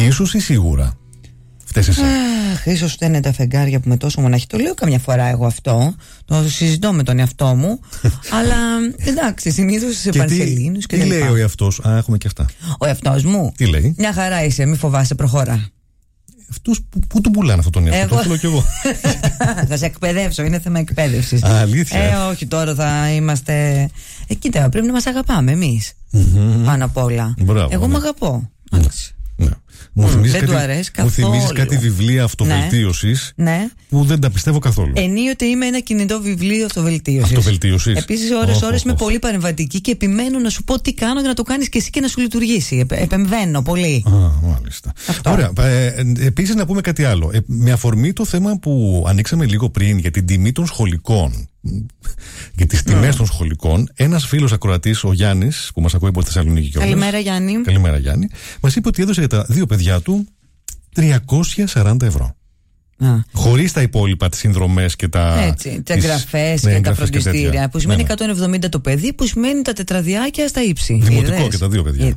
Ίσως ή σίγουρα. Φταίς εσύ. Ίσως φταίνε τα φεγγάρια που με τόσο μοναχή. Το λέω καμιά φορά εγώ αυτό. Το συζητώ με τον εαυτό μου. Αλλά εντάξει, συνήθως σε πανσελίνους και τι λέει ο εαυτός? Έχουμε και αυτά. Ο εαυτός μου. Τι λέει? Μια χαρά είσαι, μη φοβάσαι, προχώρα. Αυτούς πού του πουλάνε αυτόν τον εαυτό? Το θέλω κι εγώ. Θα σε εκπαιδεύσω, είναι θέμα εκπαίδευσης. Αλήθεια? Όχι, τώρα θα είμαστε. Κοίτα, πρέπει να μας αγαπάμε εμείς. Πάνω απ' όλα. Εγώ με αγαπώ. Ναι. Μου θυμίζεις κάτι βιβλία αυτοβελτίωσης, ναι, που δεν τα πιστεύω καθόλου. Ενίοτε είμαι ένα κινητό βιβλίο αυτοβελτίωσης. Επίσης, ώρες είμαι πολύ παρεμβατική και επιμένω να σου πω τι κάνω για να το κάνεις και εσύ και να σου λειτουργήσει. Επεμβαίνω πολύ. Μάλιστα. Ωραία. Επίσης, να πούμε κάτι άλλο. Με αφορμή το θέμα που ανοίξαμε λίγο πριν για την τιμή των σχολικών, για τις τιμές των σχολικών, ένας φίλος ακροατής, ο Γιάννης, που μας ακούει από τη Θεσσαλονίκη κιόλας. Καλημέρα, Γιάννη. Καλημέρα, Γιάννη. Μας είπε ότι έδωσε για τα 2 παιδιά του 340 ευρώ. Χωρίς τα υπόλοιπα, τις συνδρομές και τις εγγραφές και τα φροντιστήρια. Που σημαίνει 170 το παιδί, που σημαίνει τα τετραδιάκια στα ύψη. Δημοτικό και τα 2 παιδιά.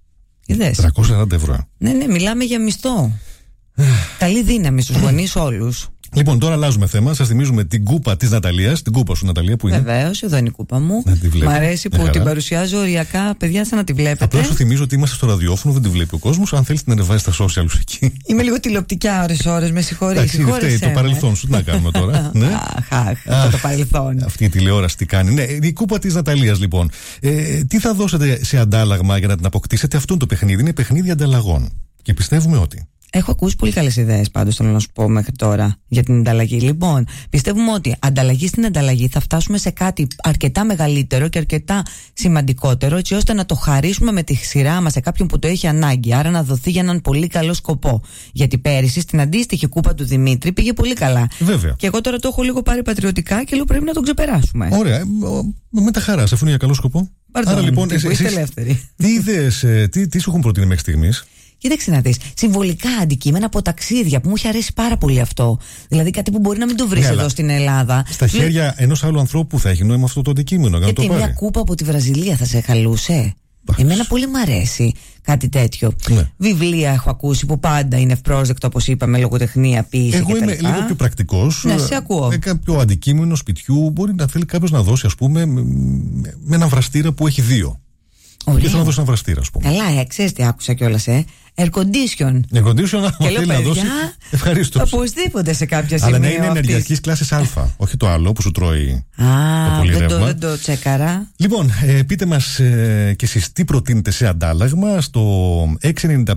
340 ευρώ. Ναι, μιλάμε για μισθό. Καλή δύναμη στους γονείς όλους. Λοιπόν, τώρα αλλάζουμε θέμα. Σας θυμίζουμε την κούπα της Ναταλίας. Την κούπα σου, Ναταλία, που είναι. Βεβαίως, εδώ είναι η κούπα μου. Μ' αρέσει που την παρουσιάζω οριακά, παιδιά, σαν να τη βλέπετε. Απλά σου θυμίζω ότι είμαστε στο ραδιόφωνο, δεν τη βλέπει ο κόσμος. Αν θέλεις την ανεβάσεις στα social σου εκεί. Είμαι λίγο τηλεοπτικά ώρες, με συγχωρείς. Το παρελθόν σου, τι να κάνουμε τώρα. Το παρελθόν. Αυτή η τηλεόραση τι κάνει. Ναι, η κούπα της Ναταλίας, λοιπόν. Τι θα δώσετε σε αντάλλαγμα για να την αποκτήσετε? Αυτό το παιχνίδι είναι παιχνίδι ανταλλαγών. Και πιστεύουμε ότι. Έχω ακούσει πολύ καλές ιδέες πάντως, θέλω να σου πω μέχρι τώρα για την ανταλλαγή. Λοιπόν, πιστεύουμε ότι ανταλλαγή στην ανταλλαγή θα φτάσουμε σε κάτι αρκετά μεγαλύτερο και αρκετά σημαντικότερο, έτσι ώστε να το χαρίσουμε με τη σειρά μας σε κάποιον που το έχει ανάγκη. Άρα να δοθεί για έναν πολύ καλό σκοπό. Γιατί πέρυσι στην αντίστοιχη κούπα του Δημήτρη πήγε πολύ καλά. Βέβαια. Και εγώ τώρα το έχω λίγο πάρει πατριωτικά και λέω πρέπει να τον ξεπεράσουμε. Ωραία. Με τα χαρά, αφού είναι για καλό σκοπό. Άρα λοιπόν, είστε ελεύθεροι. Τι ιδέες, τι σου έχουν προτείνει μέχρι στιγμής? Κοίταξε να δεις, συμβολικά αντικείμενα από ταξίδια που μου έχει αρέσει πάρα πολύ αυτό. Δηλαδή κάτι που μπορεί να μην το βρεις εδώ στην Ελλάδα. Στα χέρια ενός άλλου ανθρώπου θα έχει νόημα αυτό το αντικείμενο. Γιατί μια κούπα από τη Βραζιλία θα σε χαλούσε? Εμένα πολύ μου αρέσει κάτι τέτοιο. Ναι. Βιβλία έχω ακούσει που πάντα είναι ευπρόσδεκτο, όπως είπαμε, λογοτεχνία, ποίηση. Εγώ είμαι λίγο πιο πρακτικός. Ναι, σε ακούω. Κάποιο αντικείμενο σπιτιού μπορεί να θέλει κάποιος να δώσει, ας πούμε, με ένα βραστήρα που έχει 2. Ωραίο. Και θέλω να δώσει ένα βραστήρα, ας πούμε. Καλά, ξέρεις τι άκουσα κιόλας, Air condition. Air condition, αν θέλει να δώσει. Ευχαρίστω. Οπωσδήποτε σε κάποια σημεία. Αλλά να είναι ενεργειακής κλάσης Α. Όχι το άλλο που σου τρώει το πολύ ρεύμα. Δεν το τσέκαρα. Λοιπόν, πείτε μας κι εσείς τι προτείνετε σε αντάλλαγμα στο 695-66-14-992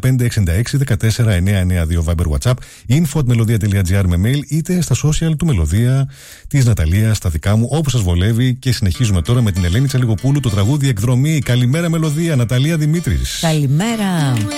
Viber WhatsApp, info@melodia.gr με mail, είτε στα social του Μελωδία, της Ναταλίας, στα δικά μου, όπως σας βολεύει. Και συνεχίζουμε τώρα με την Ελένη Τσαλιγοπούλου, το τραγούδι Εκδρομή. Καλημέρα Μελωδία, Ναταλία Δημήτρης. Καλημέρα.